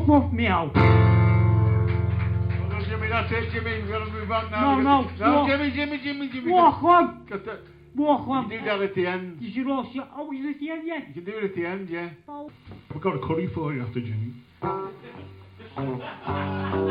Woof, woof, meow. Oh, Jimmy, that's it, Jimmy. We've got to move on now. No. No, Jimmy. Walk on. Got that. Walk on. You do that at the end. You should also... Oh, is it the end yet? You can do it at the end, yeah. Oh. We've got a curry for you after Jimmy.